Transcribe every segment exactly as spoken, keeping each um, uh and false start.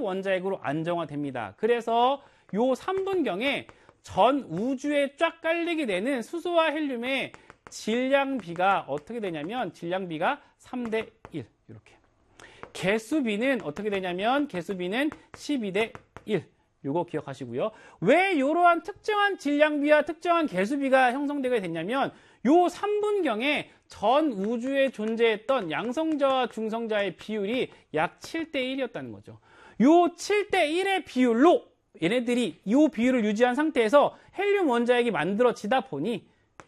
수소 원자핵으로 안정화됩니다. 그래서 요 삼 분경에 전 우주에 쫙 깔리게 되는 수소와 헬륨의 질량비가 어떻게 되냐면 질량비가 삼 대 일 이렇게. 개수비는 어떻게 되냐면 개수비는 십이 대 일. 요거 기억하시고요. 왜 이러한 특정한 질량비와 특정한 개수비가 형성되게 됐냐면 요 삼 분경에 전 우주에 존재했던 양성자와 중성자의 비율이 약 칠 대 일이었다는 거죠. 요 칠 대 일의 비율로 얘네들이 이 비율을 유지한 상태에서 헬륨 원자핵이 만들어지다 보니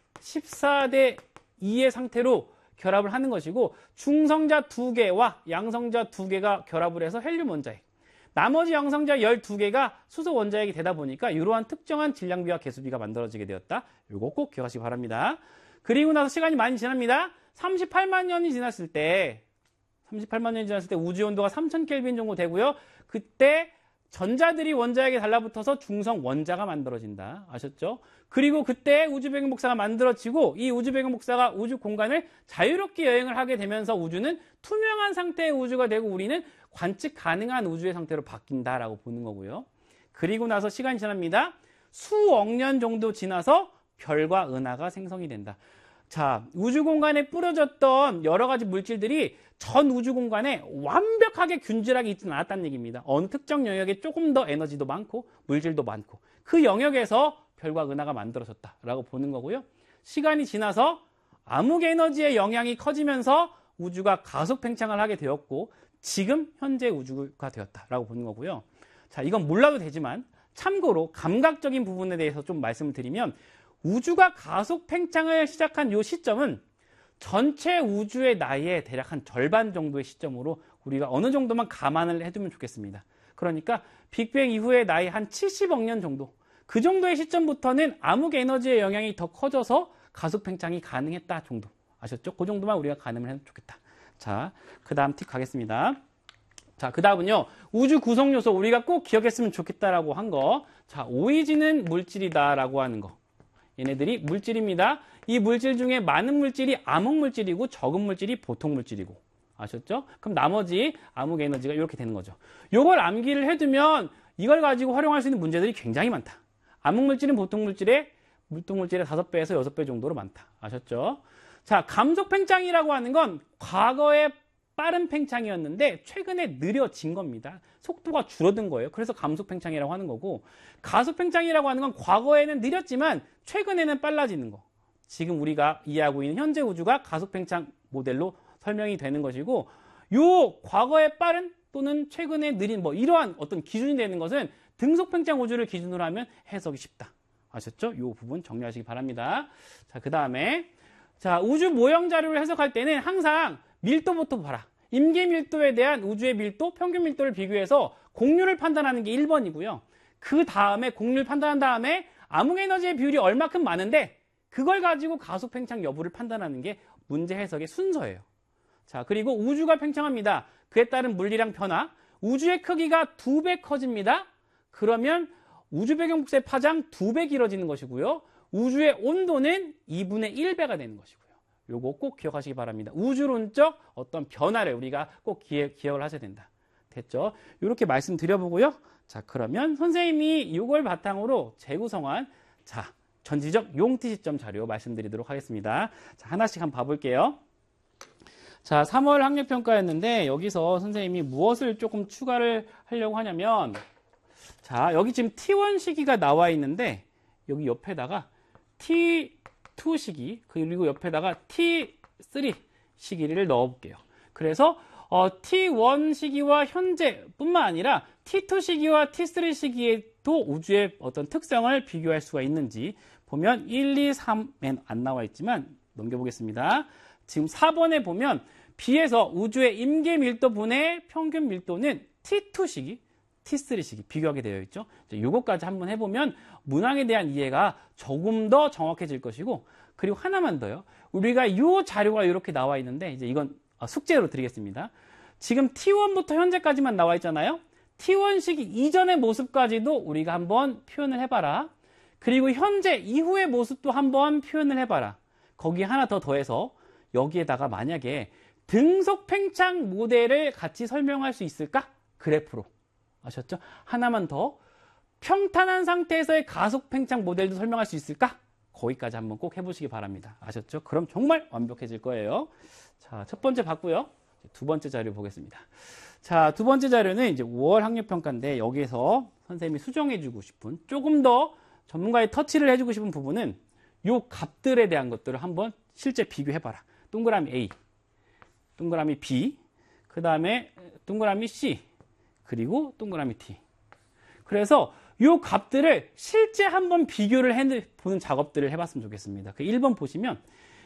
십사 대 이의 상태로 결합을 하는 것이고 중성자 두 개와 양성자 두 개가 결합을 해서 헬륨 원자핵, 나머지 양성자 열두 개가 수소 원자핵이 되다 보니까 이러한 특정한 질량비와 개수비가 만들어지게 되었다. 이거 꼭 기억하시기 바랍니다. 그리고 나서 시간이 많이 지납니다. 삼십팔만 년이 지났을 때 삼십팔만 년이 지났을 때 우주 온도가 삼천 켈빈 정도 되고요. 그때 전자들이 원자핵에 달라붙어서 중성 원자가 만들어진다. 아셨죠? 그리고 그때 우주 배경 복사가 만들어지고 이 우주 배경 복사가 우주 공간을 자유롭게 여행을 하게 되면서 우주는 투명한 상태의 우주가 되고 우리는 관측 가능한 우주의 상태로 바뀐다라고 보는 거고요. 그리고 나서 시간이 지납니다. 수억 년 정도 지나서 별과 은하가 생성이 된다. 자, 우주 공간에 뿌려졌던 여러 가지 물질들이 전 우주 공간에 완벽하게 균질하게 있지는 않았다는 얘기입니다. 어느 특정 영역에 조금 더 에너지도 많고 물질도 많고 그 영역에서 별과 은하가 만들어졌다라고 보는 거고요. 시간이 지나서 암흑 에너지의 영향이 커지면서 우주가 가속 팽창을 하게 되었고 지금 현재 우주가 되었다라고 보는 거고요. 자, 이건 몰라도 되지만 참고로 감각적인 부분에 대해서 좀 말씀을 드리면 우주가 가속 팽창을 시작한 이 시점은 전체 우주의 나이의 대략 한 절반 정도의 시점으로 우리가 어느 정도만 감안을 해두면 좋겠습니다. 그러니까 빅뱅 이후의 나이 한 칠십억 년 정도, 그 정도의 시점부터는 암흑 에너지의 영향이 더 커져서 가속 팽창이 가능했다 정도. 아셨죠? 그 정도만 우리가 가늠을 해도 좋겠다. 자, 그 다음 팁 가겠습니다. 자, 그 다음은요, 우주 구성 요소 우리가 꼭 기억했으면 좋겠다라고 한 거. 자, 오이지는 물질이다라고 하는 거. 얘네들이 물질입니다. 이 물질 중에 많은 물질이 암흑 물질이고 적은 물질이 보통 물질이고. 아셨죠? 그럼 나머지 암흑 에너지가 이렇게 되는 거죠. 요걸 암기를 해두면 이걸 가지고 활용할 수 있는 문제들이 굉장히 많다. 암흑 물질은 보통 물질의 물통 물질의 다섯 배에서 여섯 배 정도로 많다. 아셨죠? 자, 감속 팽창이라고 하는 건 과거에 빠른 팽창이었는데 최근에 느려진 겁니다. 속도가 줄어든 거예요. 그래서 감속 팽창이라고 하는 거고, 가속 팽창이라고 하는 건 과거에는 느렸지만 최근에는 빨라지는 거. 지금 우리가 이해하고 있는 현재 우주가 가속 팽창 모델로 설명이 되는 것이고, 요 과거에 빠른 또는 최근에 느린 뭐 이러한 어떤 기준이 되는 것은 등속 팽창 우주를 기준으로 하면 해석이 쉽다. 아셨죠? 요 부분 정리하시기 바랍니다. 자, 그 다음에 자, 우주 모형 자료를 해석할 때는 항상 밀도부터 봐라. 임계 밀도에 대한 우주의 밀도, 평균 밀도를 비교해서 공률을 판단하는 게 일 번이고요. 그 다음에 공률 판단한 다음에 암흑 에너지의 비율이 얼마큼 많은데 그걸 가지고 가속 팽창 여부를 판단하는 게 문제 해석의 순서예요. 자, 그리고 우주가 팽창합니다. 그에 따른 물리량 변화, 우주의 크기가 두 배 커집니다. 그러면 우주 배경 복사의 파장 두 배 길어지는 것이고요. 우주의 온도는 이분의 일 배가 되는 것이고요. 요거 꼭 기억하시기 바랍니다. 우주론적 어떤 변화를 우리가 꼭 기획, 기억을 하셔야 된다. 됐죠? 이렇게 말씀드려보고요. 자, 그러면 선생님이 이걸 바탕으로 재구성한 자, 전지적 용티 시점 자료 말씀드리도록 하겠습니다. 자, 하나씩 한번 봐볼게요. 자, 삼월 학력평가였는데 여기서 선생님이 무엇을 조금 추가를 하려고 하냐면, 자, 여기 지금 티 원 시기가 나와 있는데 여기 옆에다가 티 투 시기 그리고 옆에다가 티 쓰리 시기를 넣어볼게요. 그래서 어, 티 원 시기와 현재뿐만 아니라 티 투 시기와 티 쓰리 시기에도 우주의 어떤 특성을 비교할 수가 있는지 보면 일, 이, 삼엔 안 나와 있지만 넘겨보겠습니다. 지금 사 번에 보면 B에서 우주의 임계 밀도분의 평균 밀도는 티 투 시기, 티 쓰리 시기 비교하게 되어 있죠. 이것까지 한번 해보면 문항에 대한 이해가 조금 더 정확해질 것이고, 그리고 하나만 더요. 우리가 이 자료가 이렇게 나와 있는데 이제 이건 숙제로 드리겠습니다. 지금 티 원부터 현재까지만 나와 있잖아요. 티 원 시기 이전의 모습까지도 우리가 한번 표현을 해봐라. 그리고 현재 이후의 모습도 한번 표현을 해봐라. 거기에 하나 더 더해서 여기에다가 만약에 등속 팽창 모델을 같이 설명할 수 있을까? 그래프로. 아셨죠? 하나만 더. 평탄한 상태에서의 가속 팽창 모델도 설명할 수 있을까? 거기까지 한번 꼭 해보시기 바랍니다. 아셨죠? 그럼 정말 완벽해질 거예요. 자, 첫 번째 봤고요. 두 번째 자료 보겠습니다. 자, 두 번째 자료는 이제 오월 학력평가인데 여기에서 선생님이 수정해주고 싶은 조금 더 전문가의 터치를 해주고 싶은 부분은 요 값들에 대한 것들을 한번 실제 비교해봐라. 동그라미 A, 동그라미 B, 그 다음에 동그라미 C, 그리고 동그라미 T. 그래서 요 값들을 실제 한번 비교를 해보는 작업들을 해봤으면 좋겠습니다. 그 일 번 보시면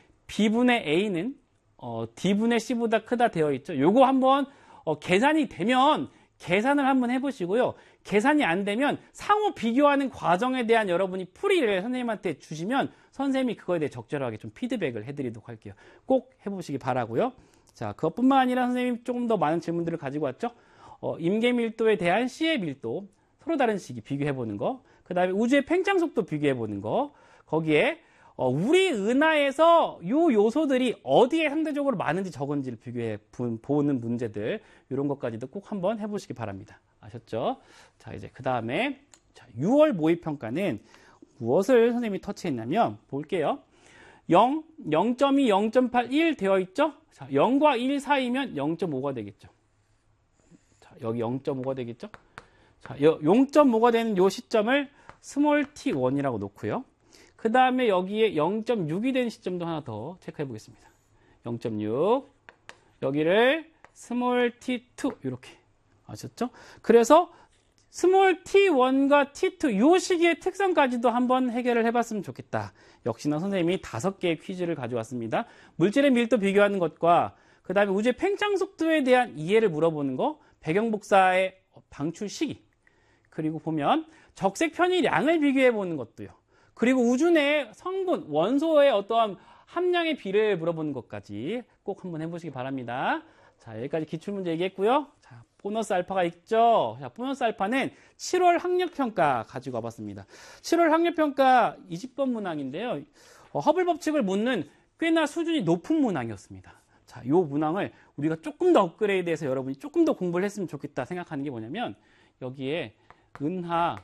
B분의 A는 어, D분의 C보다 크다 되어 있죠. 요거 한번 어, 계산이 되면 계산을 한번 해보시고요. 계산이 안 되면 상호 비교하는 과정에 대한 여러분이 풀이를 선생님한테 주시면 선생님이 그거에 대해 적절하게 좀 피드백을 해드리도록 할게요. 꼭 해보시기 바라고요. 자, 그것뿐만 아니라 선생님이 조금 더 많은 질문들을 가지고 왔죠. 어, 임계 밀도에 대한 C의 밀도, 서로 다른 시기 비교해보는 거, 그 다음에 우주의 팽창 속도 비교해보는 거, 거기에 어, 우리 은하에서 요 요소들이 어디에 상대적으로 많은지 적은지를 비교해 보는 문제들, 이런 것까지도 꼭 한번 해보시기 바랍니다. 아셨죠? 자, 이제 그 다음에 유월 모의평가는 무엇을 선생님이 터치했냐면 볼게요. 영, 영 점 이, 영 점 팔, 일 되어 있죠? 자, 영과 일 사이면 영 점 오가 되겠죠. 자, 여기 영 점 오가 되겠죠? 자, 영 점 오가 되는 요 시점을 스몰 티 원이라고 놓고요. 그 다음에 여기에 영 점 육이 되는 시점도 하나 더 체크해 보겠습니다. 영 점 육. 여기를 스몰 티 투 이렇게. 아셨죠? 그래서 스몰 티 원과 티 투 요 시기의 특성까지도 한번 해결을 해봤으면 좋겠다. 역시나 선생님이 다섯 개의 퀴즈를 가져왔습니다. 물질의 밀도 비교하는 것과 그 다음에 우주의 팽창 속도에 대한 이해를 물어보는 거, 배경 복사의 방출 시기, 그리고 보면 적색 편의량을 비교해 보는 것도요. 그리고 우주 내 성분, 원소의 어떠한 함량의 비를 물어보는 것까지 꼭 한번 해보시기 바랍니다. 자, 여기까지 기출문제 얘기했고요. 자, 보너스 알파가 있죠. 자, 보너스 알파는 칠월 학력평가 가지고 와봤습니다. 칠월 학력평가 이십 번 문항인데요. 어, 허블 법칙을 묻는 꽤나 수준이 높은 문항이었습니다. 자, 요 문항을 우리가 조금 더 업그레이드해서 여러분이 조금 더 공부를 했으면 좋겠다 생각하는 게 뭐냐면 여기에 은하,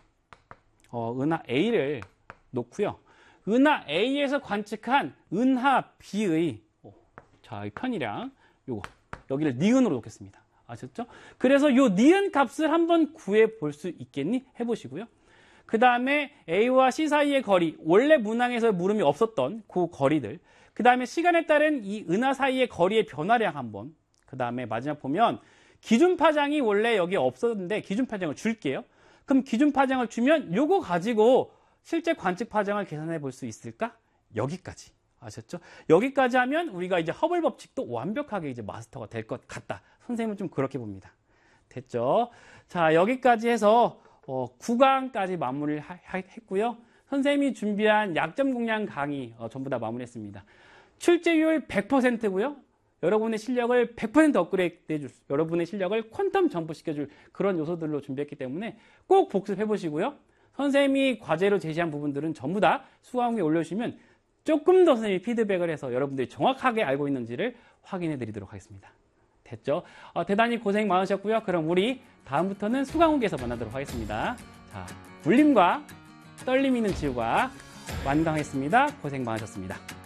어, 은하 A를 놓고요. 은하 A에서 관측한 은하 B의 어, 자, 이 편의량 요거 여기를 니은으로 놓겠습니다. 아셨죠? 그래서 요 니은 값을 한번 구해 볼 수 있겠니? 해보시고요. 그 다음에 A와 C 사이의 거리, 원래 문항에서 물음이 없었던 그 거리들, 그 다음에 시간에 따른 이 은하 사이의 거리의 변화량 한번, 그 다음에 마지막 보면 기준 파장이 원래 여기 없었는데 기준 파장을 줄게요. 그럼 기준 파장을 주면 요거 가지고 실제 관측 파장을 계산해 볼 수 있을까? 여기까지. 아셨죠? 여기까지 하면 우리가 이제 허블 법칙도 완벽하게 이제 마스터가 될 것 같다. 선생님은 좀 그렇게 봅니다. 됐죠? 자, 여기까지 해서 어, 구 강까지 마무리를 하, 했고요. 선생님이 준비한 약점 공략 강의 어, 전부 다 마무리했습니다. 출제율 백 퍼센트고요. 여러분의 실력을 백 퍼센트 업그레이드 해줄, 여러분의 실력을 퀀텀 점프시켜줄 그런 요소들로 준비했기 때문에 꼭 복습해 보시고요. 선생님이 과제로 제시한 부분들은 전부 다 수강후에 올려주시면 조금 더 선생님이 피드백을 해서 여러분들이 정확하게 알고 있는지를 확인해 드리도록 하겠습니다. 됐죠? 어, 대단히 고생 많으셨고요. 그럼 우리 다음부터는 수강후에서 만나도록 하겠습니다. 자, 울림과 떨림 있는 지우가 완강했습니다. 고생 많으셨습니다.